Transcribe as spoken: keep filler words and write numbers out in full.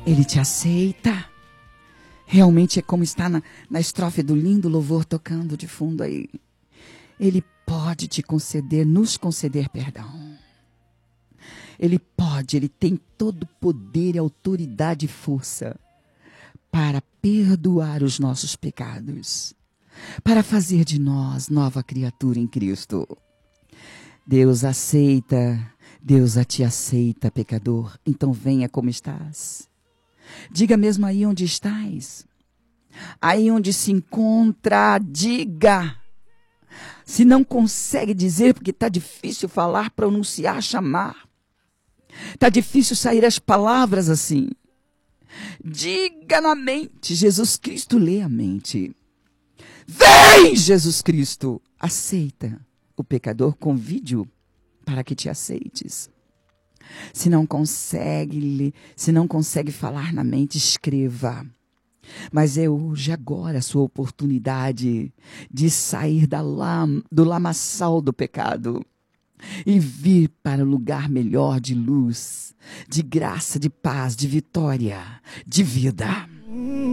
Ele te aceita. Realmente é como está na, na estrofe do lindo louvor tocando de fundo aí. Ele pode te conceder, nos conceder perdão. Ele pode, ele tem todo o poder, autoridade e força para perdoar os nossos pecados, para fazer de nós nova criatura em Cristo. Deus aceita, Deus a te aceita, pecador. Então venha como estás. Diga mesmo aí onde estás. Aí onde se encontra, diga. Se não consegue dizer, porque está difícil falar, pronunciar, chamar. Está difícil sair as palavras assim. Diga na mente, Jesus Cristo lê a mente. Vem, Jesus Cristo, aceita. O pecador, convide-o para que te aceites. Se não consegue, se não consegue falar na mente, escreva. Mas é hoje, agora, a sua oportunidade de sair da lama, do lamaçal do pecado e vir para o lugar melhor de luz, de graça, de paz, de vitória, de vida.